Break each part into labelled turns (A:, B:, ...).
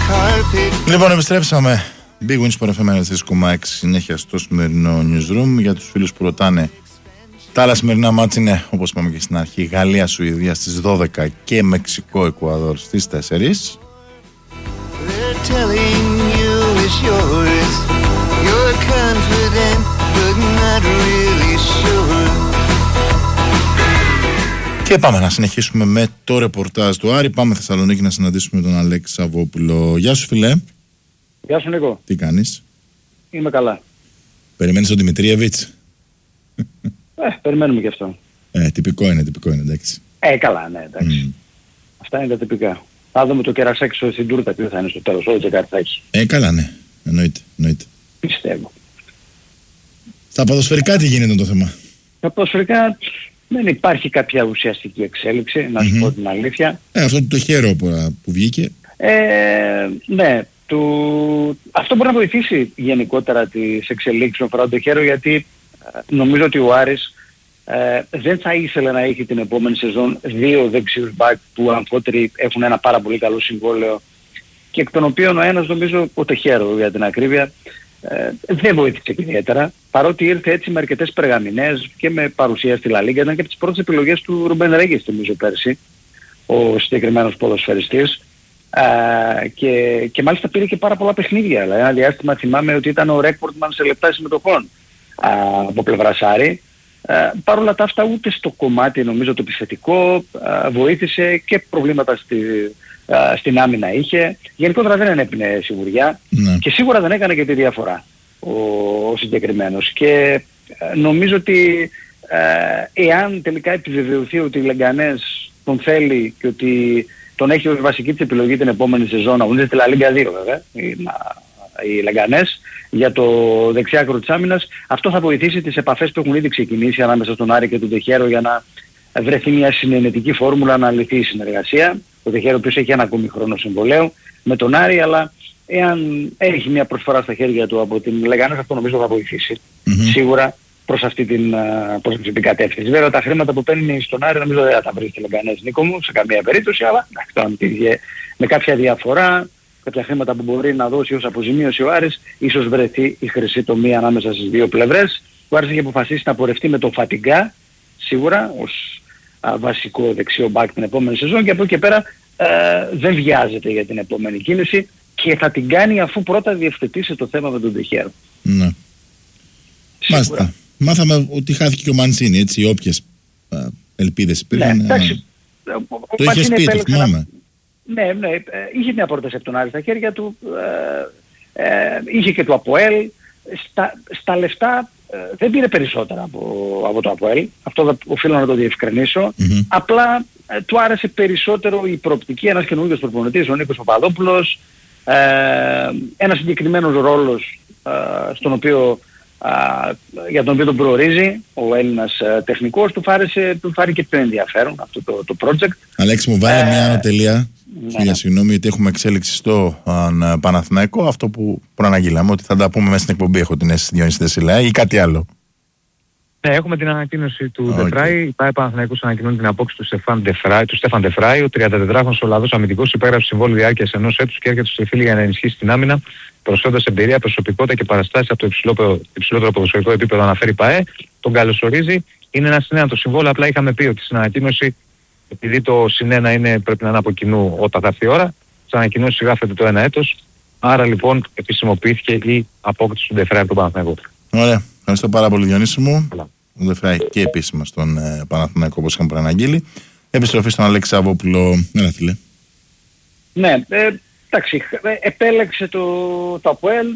A: Λοιπόν, επιστρέψαμε. Big Wins Sport FM 4,6 συνέχεια στο σημερινό newsroom. Για τους φίλους που ρωτάνε, τα άλλα σημερινά μάτς είναι, όπως είπαμε και στην αρχή, Γαλλία-Σουηδία στις 12 και Μεξικό-Εκουαδόρ στις 4. Και πάμε να συνεχίσουμε με το ρεπορτάζ του Άρη. Πάμε Θεσσαλονίκη να συναντήσουμε τον Αλέξη Σαββόπουλο. Γεια σου, φιλέ.
B: Γεια σου, Νίκο.
A: Τι κάνεις?
B: Είμαι καλά.
A: Περιμένεις τον Δημητρίεβιτς?
B: Περιμένουμε και αυτό.
A: Τυπικό είναι, εντάξει.
B: Καλά, ναι, εντάξει. Αυτά είναι τα τυπικά. Θα δούμε το κερασάκι στην τούρτα ποιο θα είναι στο τέλος. Όλο και κάτι θα έχει.
A: Καλά, ναι. Εννοείται.
B: Πιστεύω.
A: Στα ποδοσφαιρικά τι γίνεται το θέμα?
B: Στα ποδοσφαιρικά δεν υπάρχει κάποια ουσιαστική εξέλιξη, να σου πω την αλήθεια.
A: Αυτό το χέρο που βγήκε.
B: Ναι. Αυτό μπορεί να βοηθήσει γενικότερα τις εξελίξεις στον αφορά το χέρο, γιατί νομίζω ότι ο Άρης δεν θα ήθελε να έχει την επόμενη σεζόν δύο δεξιούς μπακ που αμφότεροι έχουν ένα πάρα πολύ καλό συμβόλαιο και εκ των οποίων ο ένας, νομίζω ο Τεχέρο για την ακρίβεια, δεν βοήθησε ιδιαίτερα, παρότι ήρθε έτσι με αρκετές περγαμηνές και με παρουσία στη Λα Λίγκα. Ήταν και από τις πρώτες επιλογές του Ρουμπέν Ρέγκες, νομίζω, πέρσι, ο συγκεκριμένος ποδοσφαιριστής. Και μάλιστα πήρε και πάρα πολλά παιχνίδια. Δηλαδή, ένα διάστημα θυμάμαι ότι ήταν ο ρέκορντμαν σε λεπτά συμμετοχών από πλευράς Άρη. Παρ' όλα τα αυτά, ούτε στο κομμάτι, νομίζω, το επιθετικό βοήθησε και προβλήματα στην άμυνα είχε. Γενικότερα δεν ενέπινε σιγουριά και σίγουρα δεν έκανε και τη διαφορά ο συγκεκριμένος. Και νομίζω ότι εάν τελικά επιβεβαιωθεί ότι η Λεγκανές τον θέλει και ότι τον έχει ως βασική της επιλογή την επόμενη σεζόν, αγωνίζεται στη Λα Λίγκα 2 βέβαια, οι Λεγκανές, για το δεξιάκρο της άμυνας, αυτό θα βοηθήσει τις επαφές που έχουν ήδη ξεκινήσει ανάμεσα στον Άρη και τον Τεχέρο για να βρεθεί μια συνενετική φόρμουλα να λυθεί η συνεργασία. Ο Τεχέρο, ο οποίος έχει ένα ακόμη χρόνο συμβολαίου με τον Άρη, αλλά εάν έχει μια προσφορά στα χέρια του από την Λεγκανές, αυτό νομίζω θα βοηθήσει σίγουρα προς αυτή την κατεύθυνση. Βέβαια τα χρήματα που παίρνει στον Άρη νομίζω δεν θα τα βρει στη Λεγκανές, Νίκο μου, σε καμία περίπτωση, αλλά με κάποια διαφορά, κάποια χρήματα που μπορεί να δώσει ως αποζημίωση ο Άρης, ίσως βρεθεί η χρυσή τομή ανάμεσα στις δύο πλευρές. Ο Άρης έχει αποφασίσει να πορευτεί με τον Φατιγκά, σίγουρα, ως βασικό δεξιό μπακ την επόμενη σεζόν, και από εκεί και πέρα δεν βιάζεται για την επόμενη κίνηση και θα την κάνει αφού πρώτα διευθετήσει το θέμα με τον Τεχέρο.
A: Ναι. Μάλιστα. Μάθαμε ότι χάθηκε και ο Μαντσίνη, έτσι, όποιες ελπίδες υπήρχαν.
B: Ναι,
A: το είχες πει, το θυμάμαι.
B: Ναι, είχε μια πρόταση από τον Άρη στα χέρια του, είχε και το ΑΠΟΕΛ. Στα λεφτά δεν πήρε περισσότερα από το ΑΠΟΕΛ, αυτό οφείλω να το διευκρινίσω. Απλά του άρεσε περισσότερο η προοπτική, ένας καινούργιος προπονητής, ο Νίκος Παπαδόπουλος, ένας συγκεκριμένος ρόλος για τον οποίο τον προορίζει ο Έλληνας τεχνικός. Του φάρει και πιο ενδιαφέρον αυτό το project.
A: Αλέξη μου, βάλε μια ανωτελεία. Για συγγνώμη, γιατί έχουμε εξέλιξη στο Παναθηναϊκό. Αυτό που προαναγγείλαμε, ότι θα τα πούμε μέσα στην εκπομπή, έχω την αίσθηση, Διονύση Δεσσηλά, ή κάτι άλλο?
C: Ναι, έχουμε την ανακοίνωση του Ντεφράι. Η ΠΑΕ Παναθηναϊκός ανακοινώνει την απόκτηση του Στέφαν Ντεφράι. Ο 34χρονος Ολλανδός αμυντικός υπέγραψε συμβόλαιο διάρκειας ενός έτους και έρχεται στο Σεφίλη για να ενισχύσει την άμυνα, προσφέροντας εμπειρία, προσωπικότητα και παραστάσεις από το υψηλότερο ποδοσφαιρικό επίπεδο, αναφέρει η ΠΑΕ. Τον καλωσορίζει. Είναι ένα συνένα το συμβόλαιο. Απλά είχαμε πει ότι στην ανακοίνωση, επειδή το συνένα πρέπει να είναι από κοινού όταν θα έρθει η ώρα, στην ανακοινώση γράφεται το ένα έτος. Άρα λοιπόν επισημοποιήθηκε η απόκτηση του Ντεφράι από τον Παναθηναϊκό.
A: Ωραία. Ευχαριστώ πάρα πολύ, Διονύση μου. Ο Ντεφράι και επίσημα στον Παναθηναϊκό, όπως είχαμε προαναγγείλει. Επιστροφή στον Αλέξη Σαββόπουλο. Έλα, φίλε.
B: Ναι, εντάξει, επέλεξε το ΑΠΟΕΛ.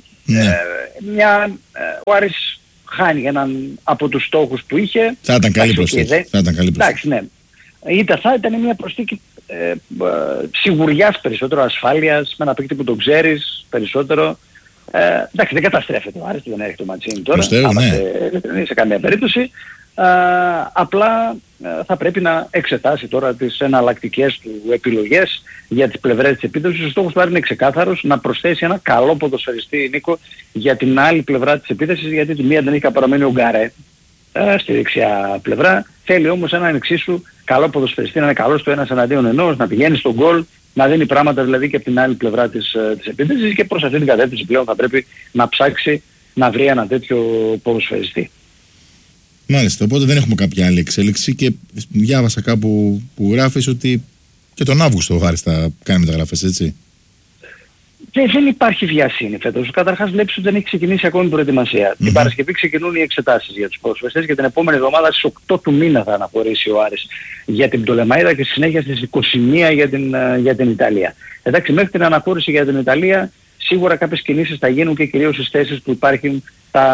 B: Ο Άρης χάνει έναν από τους στόχους που είχε.
A: Θα ήταν καλή προσθήκη.
B: Εντάξει, ναι. Θα ήταν μια προσθήκη σιγουριάς περισσότερο, ασφάλειας, με ένα παίκτη που τον ξέρεις περισσότερο. Εντάξει, δεν καταστρέφεται ο Άρης, δεν έρχεται ο Μαντσίνη τώρα, σε καμία περίπτωση. Απλά θα πρέπει να εξετάσει τώρα τις εναλλακτικές του επιλογές για τις πλευρές της επίθεσης. Ο στόχος του Άρη είναι ξεκάθαρος, να προσθέσει ένα καλό ποδοσφαιριστή, Νίκο, για την άλλη πλευρά της επίθεσης, γιατί τη μία δεν έχει παραμένει ο Γκαρέ στη δεξιά πλευρά. Θέλει όμως έναν εξίσου καλό ποδοσφαιριστή, να είναι καλός στο ένας εναντίον ενός, να πηγαίνει στον γκολ να δίνει πράγματα δηλαδή και από την άλλη πλευρά της επίθεσης, και προς αυτή την κατεύθυνση πλέον θα πρέπει να ψάξει να βρει ένα τέτοιο ποδοσφαιριστή.
A: Μάλιστα, οπότε δεν έχουμε κάποια άλλη εξέλιξη, και διάβασα κάπου που γράφεις ότι και τον Αύγουστο ο Άρης θα κάνει μεταγραφές, έτσι.
B: Δεν υπάρχει βιασύνη φέτος. Καταρχάς βλέπεις ότι δεν έχει ξεκινήσει ακόμη η προετοιμασία. Την Παρασκευή ξεκινούν οι εξετάσεις για τους ποδοσφαιριστές και την επόμενη εβδομάδα στις 8 του μήνα θα αναχωρήσει ο Άρης για την Πτολεμαΐδα και στη συνέχεια στις 21 για την Ιταλία. Εντάξει, μέχρι την αναχώρηση για την Ιταλία σίγουρα κάποιες κινήσεις θα γίνουν, και κυρίως στις θέσεις που υπάρχουν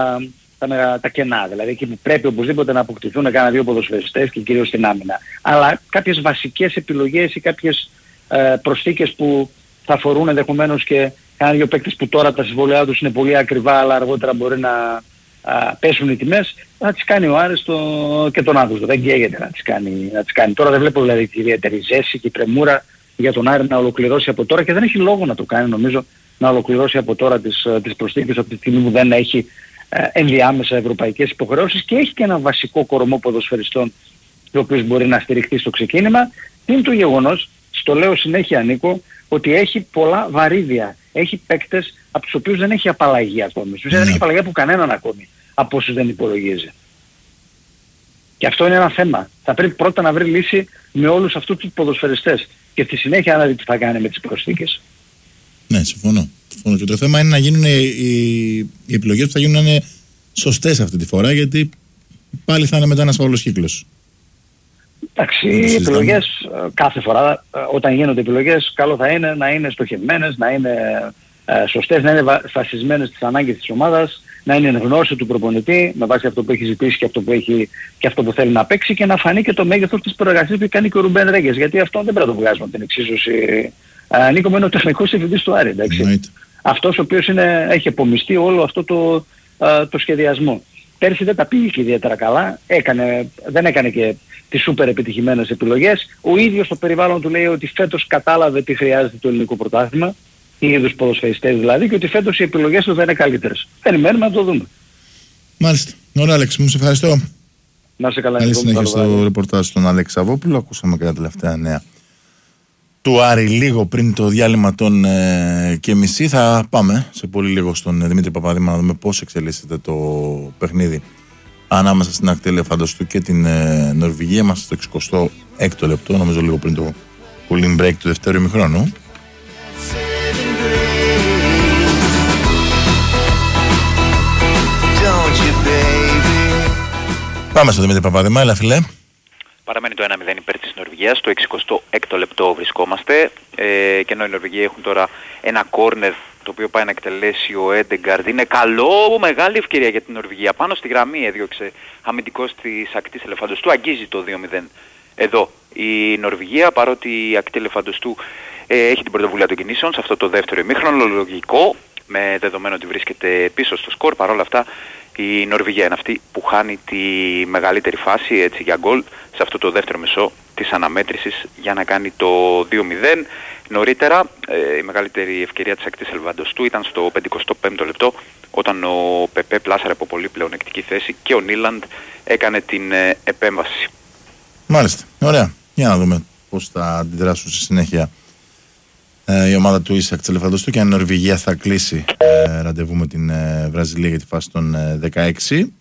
B: τα κενά. Δηλαδή εκεί που πρέπει οπωσδήποτε να αποκτηθούν κάνα δύο ποδοσφαιριστές και κυρίως στην άμυνα. Αλλά κάποιες βασικές επιλογές ή κάποιες προσθήκες που θα αφορούν ενδεχομένως και κάνα δύο παίκτες που τώρα τα συμβόλαιά τους είναι πολύ ακριβά, αλλά αργότερα μπορεί να πέσουν οι τιμές, θα τις κάνει ο Άρης και τον Αύγουστο. Δεν καίγεται να τις κάνει. Τώρα δεν βλέπω δηλαδή τη ιδιαίτερη ζέση και η πρεμούρα για τον Άρη να ολοκληρώσει από τώρα, και δεν έχει λόγο να το κάνει, νομίζω, να ολοκληρώσει από τώρα τις προσθήκες από τη στιγμή που δεν έχει ενδιάμεσα ευρωπαϊκές υποχρεώσεις και έχει και ένα βασικό κορμό ποδοσφαιριστών ο οποίος μπορεί να στηριχτεί στο ξεκίνημα. Είναι το γεγονός, στο λέω συνέχεια Νίκο, ότι έχει πολλά βαρύδια. Έχει παίκτες από τους οποίους δεν έχει απαλλαγή ακόμη. Δεν έχει απαλλαγή από κανέναν ακόμη από όσους δεν υπολογίζει. Και αυτό είναι ένα θέμα. Θα πρέπει πρώτα να βρει λύση με όλους αυτούς τους ποδοσφαιριστές και στη συνέχεια να δει τι θα κάνει με τις προσθήκες.
A: Ναι, συμφωνώ. Και το θέμα είναι να γίνουν οι επιλογές που θα γίνουν να είναι σωστές αυτή τη φορά, γιατί πάλι θα είναι μετά ένας φαύλος κύκλος.
B: Εντάξει, οι επιλογές κάθε φορά όταν γίνονται επιλογές, καλό θα είναι να είναι στοχευμένες, να είναι σωστές, να είναι βασισμένες στις ανάγκες της ομάδας, να είναι εν γνώση του προπονητή με βάση αυτό που έχει ζητήσει και αυτό που θέλει να παίξει, και να φανεί και το μέγεθος της προεργασίας που κάνει και ο Ρουμπέν Ρέγκες, γιατί αυτό δεν πρέπει να το βγάζουμε από την εξίσωση. Νίκο μου, είναι ο τεχνικός διευθυντής του Άρη, εντάξει. Αυτός ο οποίος έχει επομιστεί όλο αυτό το σχεδιασμό. Πέρσι δεν τα πήγε και ιδιαίτερα καλά, δεν έκανε και τις σούπερ επιτυχημένες επιλογές. Ο ίδιος στο περιβάλλον του λέει ότι φέτος κατάλαβε τι χρειάζεται το ελληνικό πρωτάθλημα, οι είδους ποδοσφαιριστές δηλαδή, και ότι φέτος οι επιλογές του θα είναι καλύτερες. Περιμένουμε να το δούμε.
A: Μάλιστα. Ωραία, Άλεξ, μου σε ευχαριστώ.
B: Να είσαι καλά.
A: Καλή συνέχεια στο ρεπορτάζ στον Άλεξ Σαββόπουλο. Ακούσαμε και τα τελευταία νέα του Άρη λίγο πριν το διάλειμμα των και μισή. Θα πάμε σε πολύ λίγο στον Δημήτρη Παπαδήμα να δούμε πώς εξελίσσεται το παιχνίδι ανάμεσα στην ακτή Ελεφαντοστού και την Νορβηγία. Είμαστε στο 66ο λεπτό, νομίζω λίγο πριν το cooling break του δεύτερου ημιχρόνου. Πάμε στο Δημήτρη Παπαδήμα, έλα φιλέ.
D: Παραμένει το 1-0 υπέρ της Νορβηγίας, στο 66ο λεπτό βρισκόμαστε, και ενώ οι Νορβηγοί έχουν τώρα ένα κόρνερ το οποίο πάει να εκτελέσει ο Έντεγκαρντ. Είναι καλό, μεγάλη ευκαιρία για την Νορβηγία. Πάνω στη γραμμή έδιωξε αμυντικός της ακτής Ελεφαντοστού, αγγίζει το 2-0 εδώ η Νορβηγία, παρότι η ακτή Ελεφαντοστού έχει την πρωτοβουλία των κινήσεων σε αυτό το δεύτερο ημίχρονο, λογικό, με δεδομένο ότι βρίσκεται πίσω στο σκορ. Παρόλα αυτά η Νορβηγία είναι αυτή που χάνει τη μεγαλύτερη φάση έτσι, για γκολ σε αυτό το δεύτερο μισό της αναμέτρησης για να κάνει το 2-0. Νωρίτερα η μεγαλύτερη ευκαιρία της ακτής Ελεφαντοστού ήταν στο 55ο λεπτό, όταν ο Πεπέ πλάσαρε από πολύ πλεονεκτική θέση και ο Νίλαντ έκανε την επέμβαση.
A: Μάλιστα, ωραία. Για να δούμε πώς θα αντιδράσουν στη συνέχεια η ομάδα του Ίσακ Ελεφαντοστού, και αν η Νορβηγία θα κλείσει ραντεβού με την Βραζιλία για τη φάση των 16.